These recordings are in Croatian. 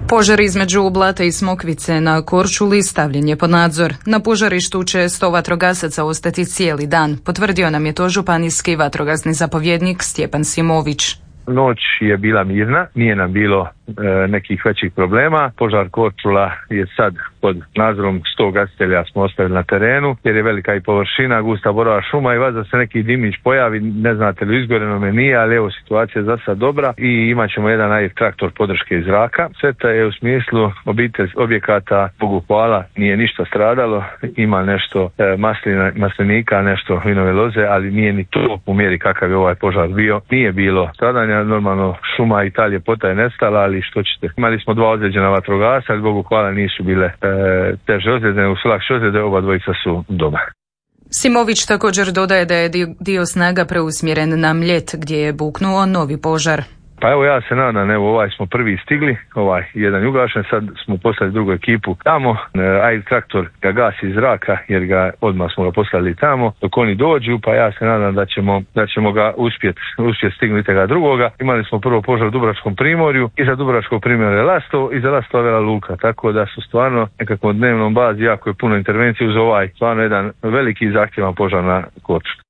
Požar između Blata i Smokvice na Korčuli stavljen je pod nadzor. Na požarištu će 100 vatrogasaca ostati cijeli dan, potvrdio nam je to županijski vatrogasni zapovjednik Stjepan Simović. Noć je bila mirna, nije nam bilo nekih većih problema. Požar Korčula je sad pod nadzorom 100 gasitelja smo ostavili na terenu, jer je velika i površina, gusta borova šuma i valjda se neki dimić pojavi, ne znate li izgoreno me nije, ali evo situacija je za sad dobra i imat ćemo jedan AIR traktor podrške iz zraka. Šteta je u smislu objekata, Bogu hvala, nije ništa stradalo, ima nešto maslinika, nešto vinove loze, ali nije ni to u mjeri kakav je ovaj požar bio. Nije bilo stradanja, normalno šuma i ta ljepota je nestala, ali što ćete. Imali smo 2 ozlijeđena vatrogasca, ali Bogu hvala nisu bile teže ozljede, nego su lakše ozljede, oba dvojica su doma. Simović također dodaje da je dio snaga preusmjeren na Mljet, gdje je buknuo novi požar. Pa evo ja se nadam, evo ovaj smo prvi stigli, ovaj jedan je ugašen, sad smo poslali drugu ekipu tamo, AIR traktor ga gasi iz zraka jer ga odmah smo ga poslali tamo dok oni dođu, pa ja se nadam da ćemo ga uspjeti stignuti ga drugoga. Imali smo prvo požar u Dubrovačkom primorju, iza Dubrovačkog primorja je Lastovo, iza Lastova Vela Luka, tako da su stvarno nekako dnevnom bazi jako je puno intervencije uz ovaj stvarno jedan veliki i zahtjevan požar na Korčuli.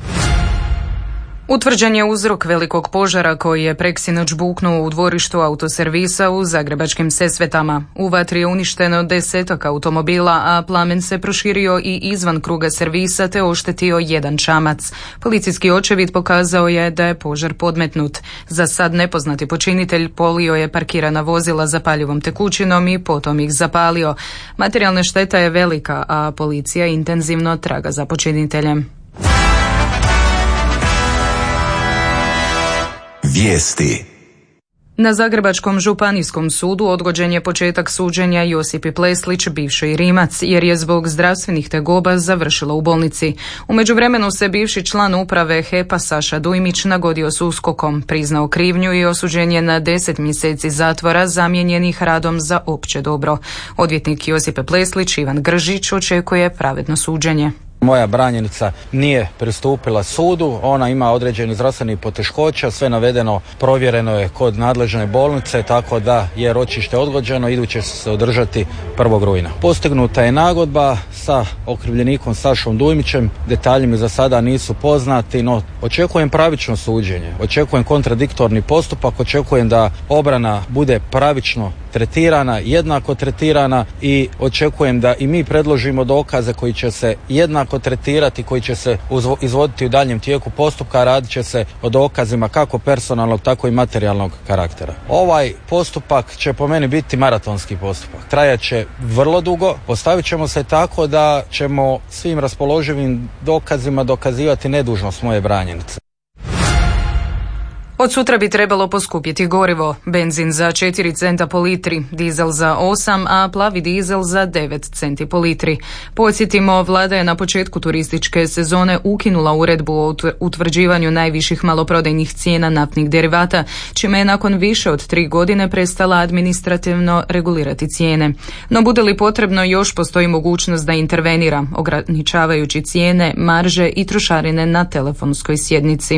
Utvrđen je uzrok velikog požara koji je preksinoć buknuo u dvorištu autoservisa u zagrebačkim Sesvetama. U vatri je uništeno 10 automobila, a plamen se proširio i izvan kruga servisa te oštetio jedan čamac. Policijski očevid pokazao je da je požar podmetnut. Za sad nepoznati počinitelj polio je parkirana vozila zapaljivom tekućinom i potom ih zapalio. Materijalna šteta je velika, a policija intenzivno traga za počiniteljem. Vijesti. Na Zagrebačkom županijskom sudu odgođen je početak suđenja Josipi Pleslić, bivšoj Rimac, jer je zbog zdravstvenih tegoba završila u bolnici. U međuvremenu se bivši član uprave HEP-a Saša Dujmić nagodio s USKOK-om, priznao krivnju i osuđen je na 10 mjeseci zatvora zamijenjenih radom za opće dobro. Odvjetnik Josipe Pleslić, Ivan Gržić, očekuje pravedno suđenje. Moja branjenica nije pristupila sudu, ona ima određeni zdravstveni poteškoća, sve navedeno provjereno je kod nadležne bolnice, tako da je ročište odgođeno, iduće se održati 1. rujna. Postignuta je nagodba sa okrivljenikom Sašom Dujmićem, detalji mi za sada nisu poznati, no očekujem pravično suđenje, očekujem kontradiktorni postupak, očekujem da obrana bude pravično tretirana, jednako tretirana i očekujem da i mi predložimo dokaze koji će se jednako tretirati, koji će se izvoditi u daljem tijeku postupka, radit će se o dokazima kako personalnog, tako i materijalnog karaktera. Ovaj postupak će po meni biti maratonski postupak. Trajat će vrlo dugo, postavit ćemo se tako da ćemo svim raspoloživim dokazima dokazivati nedužnost moje branjenice. Od sutra bi trebalo poskupjeti gorivo. Benzin za 4 centa po litri, dizel za 8, a plavi dizel za 9 centi po litri. Podsjetimo, vlada je na početku turističke sezone ukinula uredbu o utvrđivanju najviših maloprodajnih cijena naftnih derivata, čime je nakon više od 3 godine prestala administrativno regulirati cijene. No bude li potrebno, još postoji mogućnost da intervenira, ograničavajući cijene, marže i trošarine na telefonskoj sjednici.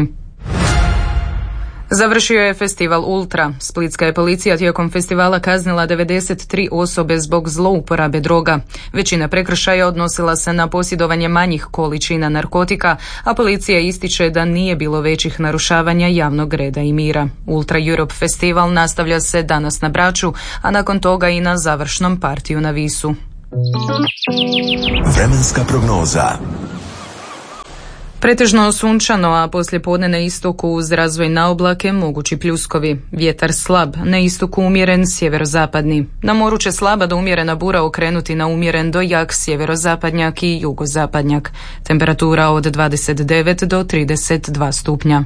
Završio je festival Ultra. Splitska je policija tijekom festivala kaznila 93 osobe zbog zlouporabe droga. Većina prekršaja odnosila se na posjedovanje manjih količina narkotika, a policija ističe da nije bilo većih narušavanja javnog reda i mira. Ultra Europe festival nastavlja se danas na Braču, a nakon toga i na završnom partiju na Visu. Vremenska prognoza. Pretežno sunčano, a poslijepodne na istoku uz razvoj na oblake mogući pljuskovi. Vjetar slab, na istoku umjeren sjeverozapadni. Na moru će slaba do umjerena bura okrenuti na umjeren do jak sjeverozapadnjak i jugozapadnjak. Temperatura od 29 do 32 stupnja.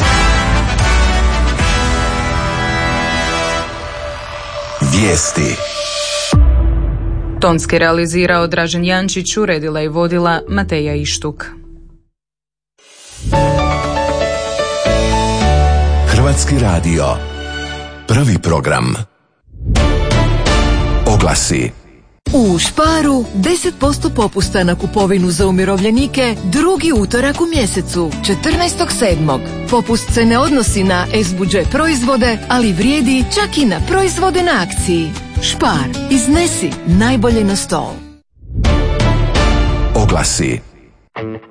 Vijesti. Tonski realizirao Dražen Jančić, uredila i vodila Mateja Ištuk. Hrvatski radio. Prvi program. Oglasi. U Sparu 10% popusta na kupovinu za umirovljenike drugi utorak u mjesecu, 14.7. Popust se ne odnosi na S-budžet proizvode, ali vrijedi čak i na proizvode na akciji. Spar, iznesi najbolje na stol. Oglasi.